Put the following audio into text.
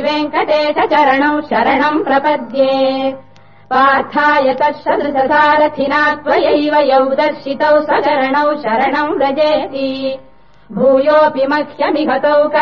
वेङ्कटेश चरणौ शरणम् प्रपद्ये पार्थाय तत्सदृशसारथिना त्वयैव यौ दर्शितौ स्वचरणौ शरणम् व्रजेति भूयोऽपि मह्यमिहतौ